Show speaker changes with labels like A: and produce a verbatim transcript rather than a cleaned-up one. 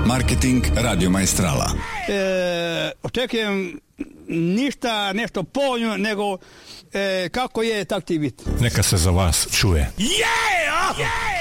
A: Marketing Radio Maestrala.
B: E, očekujem ništa, nešto povoljno, nego e, kako je, tak ti biti.
C: Neka se za vas čuje.
D: Yeah! Yeah!